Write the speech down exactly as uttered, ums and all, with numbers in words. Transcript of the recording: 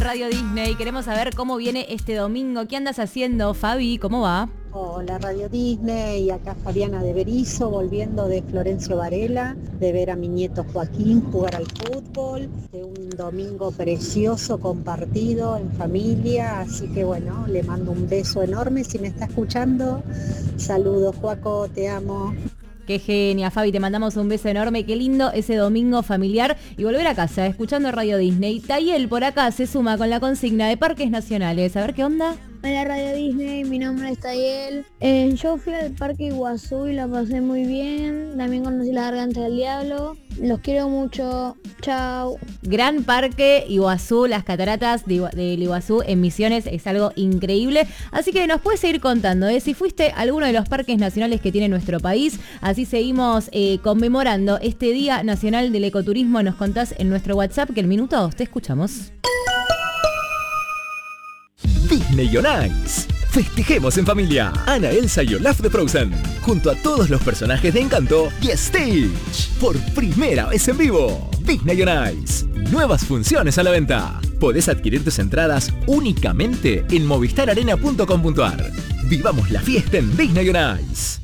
Radio Disney. Queremos saber cómo viene este domingo. ¿Qué andas haciendo, Fabi? ¿Cómo va? Hola Radio Disney, y acá Fabiana de Berizo, volviendo de Florencio Varela, de ver a mi nieto Joaquín jugar al fútbol, de un domingo precioso compartido en familia, así que bueno, le mando un beso enorme si me está escuchando. Saludos, Joaco, te amo. Qué genia, Fabi, te mandamos un beso enorme. Qué lindo ese domingo familiar y volver a casa escuchando Radio Disney. Tayel por acá se suma con la consigna de Parques Nacionales. A ver qué onda. Hola Radio Disney, mi nombre es Tayel. Eh, yo fui al Parque Iguazú y la pasé muy bien. También conocí la Garganta del Diablo. Los quiero mucho. Chao. Gran Parque Iguazú, las cataratas de Igua- del Iguazú en Misiones es algo increíble. Así que nos puedes seguir contando, ¿eh? Si fuiste a alguno de los parques nacionales que tiene nuestro país. Así seguimos eh, conmemorando este Día Nacional del Ecoturismo. Nos contás en nuestro WhatsApp que el minuto dos te escuchamos. Disney on Ice. Festejemos en familia. Anna, Elsa y Olaf de Frozen, junto a todos los personajes de Encanto y Stitch, por primera vez en vivo. Disney on Ice. Nuevas funciones a la venta. Podés adquirir tus entradas únicamente en movistar arena punto com punto ar. Vivamos la fiesta en Disney on Ice.